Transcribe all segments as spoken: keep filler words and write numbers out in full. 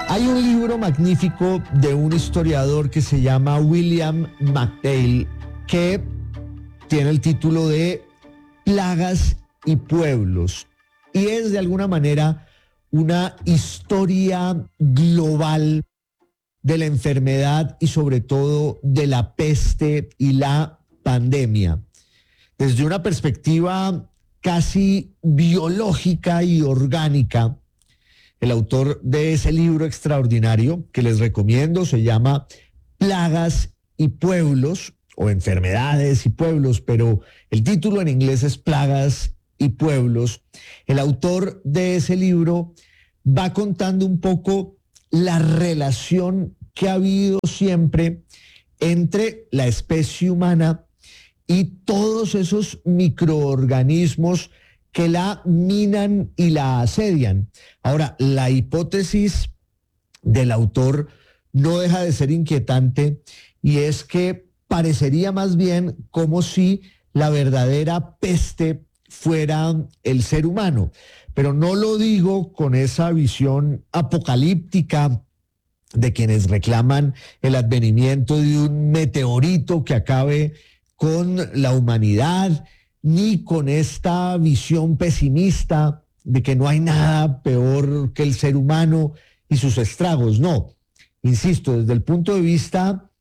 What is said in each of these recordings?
Hay un libro magnífico de un historiador que se llama William McDale, que tiene el título de Plagas y Pueblos, y es de alguna manera una historia global de la enfermedad y sobre todo de la peste y la pandemia, desde una perspectiva casi biológica y orgánica. El autor de ese libro extraordinario que les recomiendo se llama Plagas y Pueblos, o Enfermedades y Pueblos, pero el título en inglés es Plagas y Pueblos. El autor de ese libro va contando un poco la relación que ha habido siempre entre la especie humana y todos esos microorganismos que la minan y la asedian. Ahora, la hipótesis del autor no deja de ser inquietante, y es que parecería más bien como si la verdadera peste fuera el ser humano. Pero no lo digo con esa visión apocalíptica de quienes reclaman el advenimiento de un meteorito que acabe con la humanidad, ni con esta visión pesimista de que no hay nada peor que el ser humano y sus estragos. No, insisto, desde el punto de vista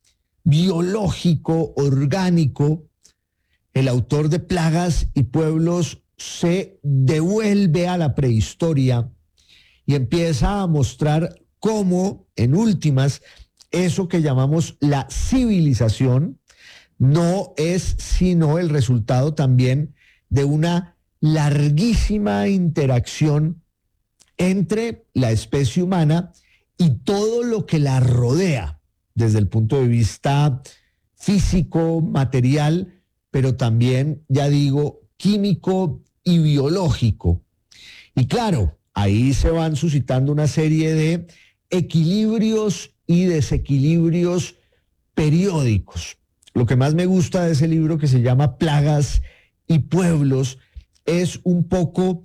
biológico, orgánico, el autor de Plagas y Pueblos se devuelve a la prehistoria y empieza a mostrar cómo, en últimas, eso que llamamos la civilización no es sino el resultado también de una larguísima interacción entre la especie humana y todo lo que la rodea, desde el punto de vista físico, material, pero también, ya digo, químico y biológico. Y claro, ahí se van suscitando una serie de equilibrios y desequilibrios periódicos. Lo que más me gusta de ese libro, que se llama Plagas y Pueblos, es un poco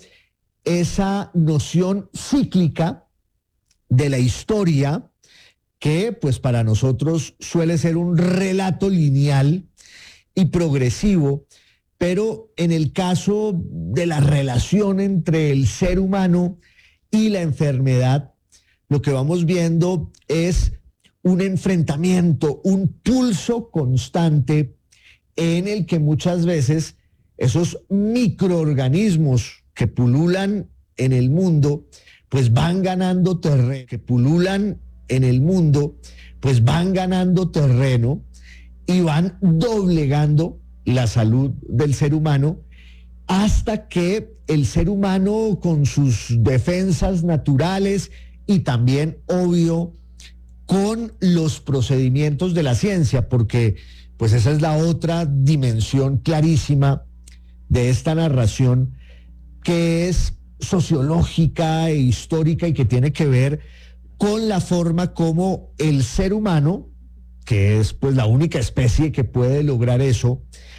esa noción cíclica de la historia que, pues, para nosotros suele ser un relato lineal y progresivo, pero en el caso de la relación entre el ser humano y la enfermedad, lo que vamos viendo es un enfrentamiento, un pulso constante en el que muchas veces esos microorganismos que pululan en el mundo, pues van ganando terreno, que pululan en el mundo, pues van ganando terreno y van doblegando la salud del ser humano, hasta que el ser humano, con sus defensas naturales y también, obvio, con los procedimientos de la ciencia, porque pues esa es la otra dimensión clarísima de esta narración, que es sociológica e histórica y que tiene que ver con la forma como el ser humano, que es pues la única especie que puede lograr eso,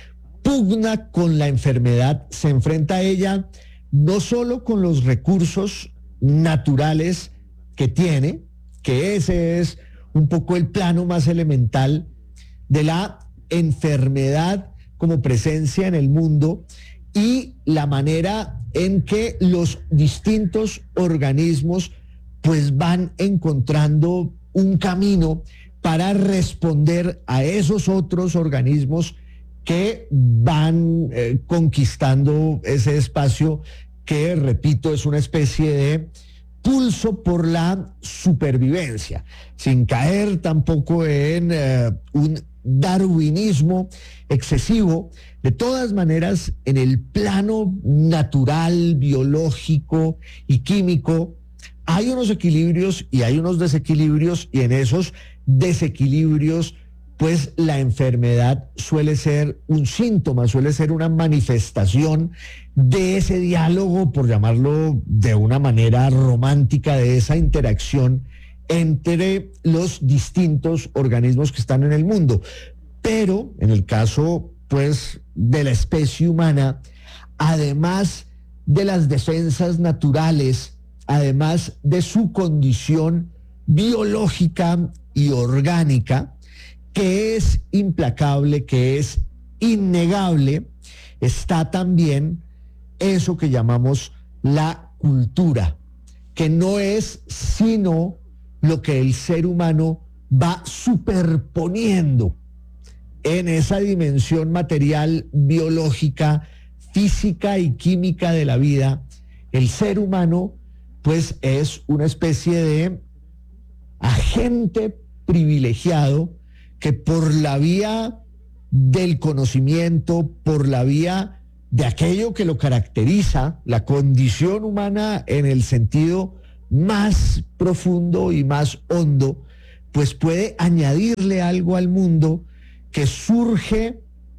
pugna con la enfermedad, se enfrenta a ella no solo con los recursos naturales que tiene, que ese es un poco el plano más elemental de la enfermedad como presencia en el mundo, y la manera en que los distintos organismos pues van encontrando un camino para responder a esos otros organismos que van eh, conquistando ese espacio que, repito, es una especie de pulso por la supervivencia, sin caer tampoco en eh, un darwinismo excesivo. De todas maneras, en el plano natural, biológico y químico, hay unos equilibrios y hay unos desequilibrios, y en esos desequilibrios, pues la enfermedad suele ser un síntoma, suele ser una manifestación de ese diálogo, por llamarlo de una manera romántica, de esa interacción entre los distintos organismos que están en el mundo. Pero en el caso, pues, de la especie humana, además de las defensas naturales, además de su condición biológica y orgánica, que es implacable, que es innegable, está también eso que llamamos la cultura, que no es sino lo que el ser humano va superponiendo en esa dimensión material, biológica, física y química de la vida. El ser humano, pues, es una especie de agente privilegiado que por la vía del conocimiento, por la vía de aquello que lo caracteriza, la condición humana en el sentido más profundo y más hondo, pues puede añadirle algo al mundo que surge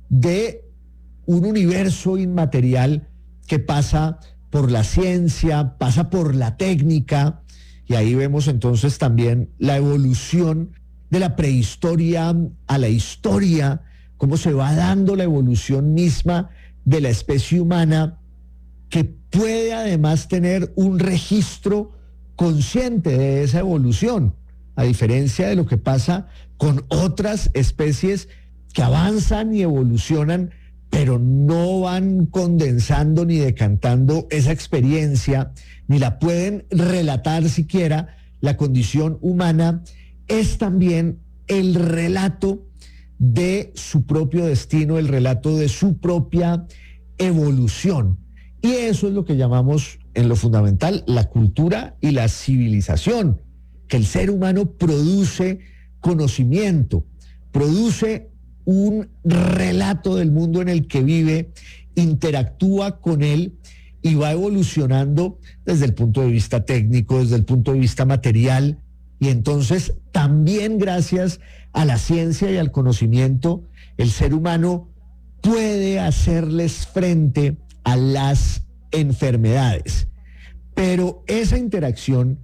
de un universo inmaterial que pasa por la ciencia, pasa por la técnica, y ahí vemos entonces también la evolución de la prehistoria a la historia, cómo se va dando la evolución misma de la especie humana, que puede además tener un registro consciente de esa evolución, a diferencia de lo que pasa con otras especies que avanzan y evolucionan, pero no van condensando ni decantando esa experiencia, ni la pueden relatar siquiera. La condición humana es también el relato de su propio destino, el relato de su propia evolución. Y eso es lo que llamamos en lo fundamental la cultura y la civilización, que el ser humano produce conocimiento, produce un relato del mundo en el que vive, interactúa con él y va evolucionando desde el punto de vista técnico, desde el punto de vista material, y entonces también gracias a la ciencia y al conocimiento, el ser humano puede hacerles frente a las enfermedades. Pero esa interacción,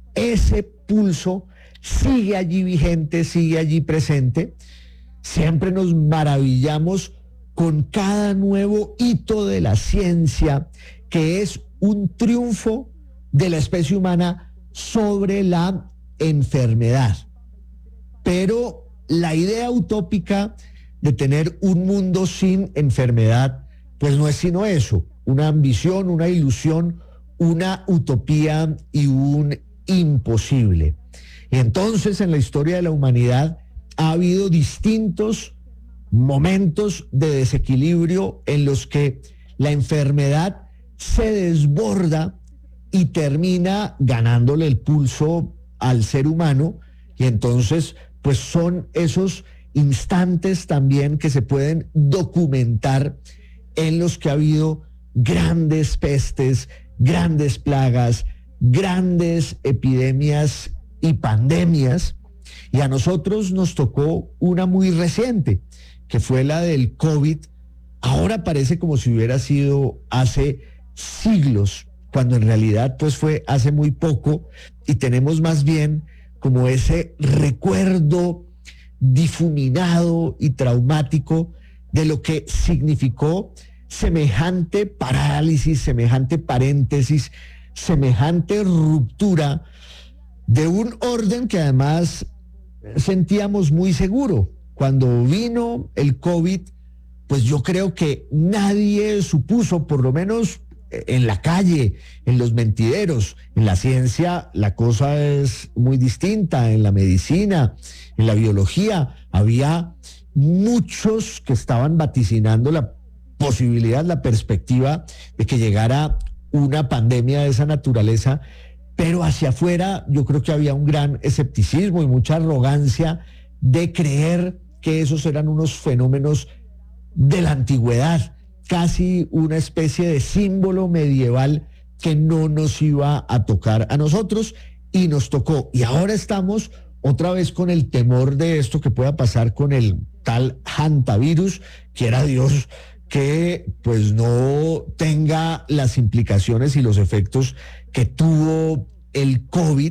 ese pulso sigue allí vigente, sigue allí presente. Siempre nos maravillamos con cada nuevo hito de la ciencia, que es un triunfo de la especie humana sobre la enfermedad. Pero la idea utópica de tener un mundo sin enfermedad, pues no es sino eso, una ambición, una ilusión, una utopía y un imposible. Y entonces en la historia de la humanidad ha habido distintos momentos de desequilibrio en los que la enfermedad se desborda y termina ganándole el pulso al ser humano, y entonces pues son esos instantes también que se pueden documentar en los que ha habido grandes pestes, grandes plagas, grandes epidemias y pandemias. Y a nosotros nos tocó una muy reciente, que fue la del COVID. Ahora parece como si hubiera sido hace siglos, cuando en realidad pues fue hace muy poco, y tenemos más bien como ese recuerdo difuminado y traumático de lo que significó semejante parálisis, semejante paréntesis, semejante ruptura de un orden que además sentíamos muy seguro. Cuando vino el COVID, pues yo creo que nadie supuso, por lo menos en la calle, en los mentideros. En la ciencia la cosa es muy distinta, en la medicina, en la biología, había muchos que estaban vaticinando la posibilidad, la perspectiva de que llegara una pandemia de esa naturaleza, pero hacia afuera yo creo que había un gran escepticismo y mucha arrogancia de creer que esos eran unos fenómenos de la antigüedad, casi una especie de símbolo medieval que no nos iba a tocar a nosotros, y nos tocó. Y ahora estamos otra vez con el temor de esto que pueda pasar con el tal hantavirus, quiera Dios que pues no tenga las implicaciones y los efectos que tuvo el COVID,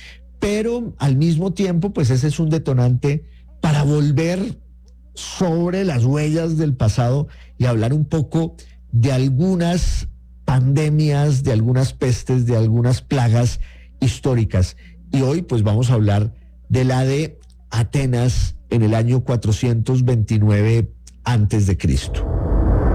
pero al mismo tiempo pues ese es un detonante para volver sobre las huellas del pasado y hablar un poco de algunas pandemias, de algunas pestes, de algunas plagas históricas. y hoy pues vamos a hablar de la de Atenas en el año cuatrocientos veintinueve antes de Cristo.